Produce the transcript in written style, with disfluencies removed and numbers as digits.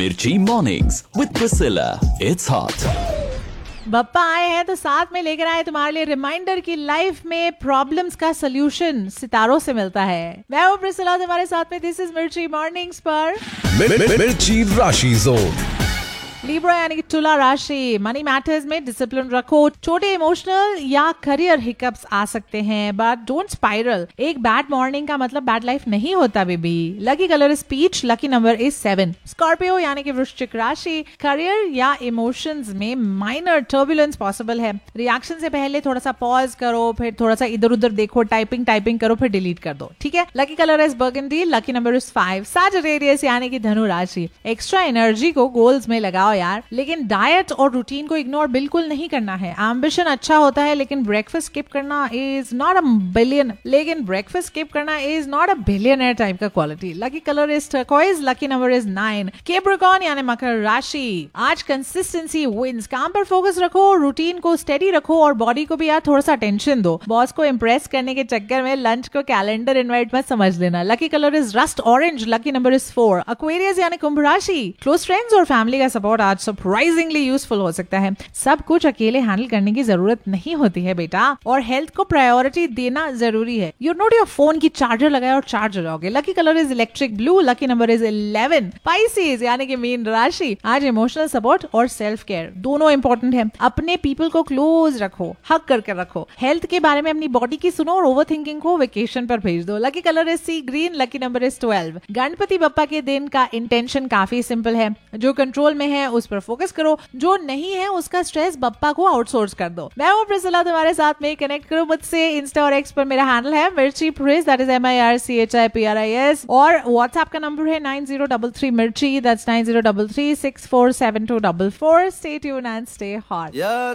Mirchi Mornings with Priscilla. It's hot. Bappa आए हैं तो साथ में लेकर आए तुम्हारे लिए रिमाइंडर की लाइफ में प्रॉब्लम्स का सोल्यूशन सितारों से मिलता है। मैं हूँ प्रिसिला, तुम्हारे साथ में दिस इज मिर्ची मॉर्निंग्स पर मिर्ची राशि जोन। लिब्रा यानी कि तुला राशि, मनी मैटर्स में डिसिप्लिन रखो। छोटे इमोशनल या करियर हिकअप्स आ सकते हैं बट डोंट स्पाइरल। एक बैड मॉर्निंग का मतलब बैड लाइफ नहीं होता baby. Lucky colour is peach, lucky number is 7। Scorpio यानी कि वृश्चिक राशि, करियर या इमोशंस में माइनर टर्बुलेंस पॉसिबल है। रिएक्शन से पहले थोड़ा सा पॉज करो, फिर थोड़ा सा इधर उधर देखो, टाइपिंग करो, फिर डिलीट कर दो, ठीक है। Lucky colour is burgundy, lucky number is 5। Sagittarius यानी कि धनु राशि, एक्स्ट्रा एनर्जी को गोल्स में लगाओ यार, लेकिन डाइट और रूटीन को इग्नोर बिल्कुल नहीं करना है। एम्बिशन अच्छा होता है लेकिन ब्रेकफास्ट स्किप करना is not a billionaire type का quality. Lucky colour is turquoise, lucky number is 9। Capricorn यानी मकर राशि, आज कंसिस्टेंसी विंस। काम पर फोकस रखो, रूटीन को स्टेडी रखो और बॉडी को भी यार थोड़ा सा अटेंशन दो। बॉस को इम्प्रेस करने के चक्कर में लंच को कैलेंडर इनवाइट मत समझ लेना। Lucky colour is rust orange, lucky number is 4। Aquarius यानी कुंभ राशि, क्लोज फ्रेंड्स और फैमिली का सपोर्ट आज सरप्राइजिंगली यूजफुल हो सकता है। सब कुछ अकेले हैंडल करने की जरूरत नहीं होती है बेटा, और हेल्थ को प्रायोरिटी देना जरूरी है। यू नोट योर फोन की चार्जर लगाए और चार्ज हो जाओगे। Lucky colour is electric blue, lucky number is 11। Pisces यानी कि मीन राशि, आज इमोशनल सपोर्ट और सेल्फ केयर दोनों इंपॉर्टेंट है। अपने पीपल को क्लोज रखो, हग करके रखो। हेल्थ के बारे में अपनी बॉडी की सुनो और ओवर थिंकिंग को वेकेशन पर भेज दो। Lucky colour is C green, lucky number is 12। Ganpati Bappa के दिन का इंटेंशन काफी सिंपल है। जो कंट्रोल में है उस पर फोकस करो, जो नहीं है उसका स्ट्रेस बप्पा को आउटसोर्स कर दो। मैं हूँ प्रिसिला, तुम्हारे साथ में कनेक्ट करो मुझसे। इंस्टा और एक्स पर मेरा हैंडल है मिर्ची प्रिस, दैट इज MIRCHIPRIS, और व्हाट्सएप का नंबर है 9033 मिर्ची, that's 9033647244। Stay tuned and stay hot.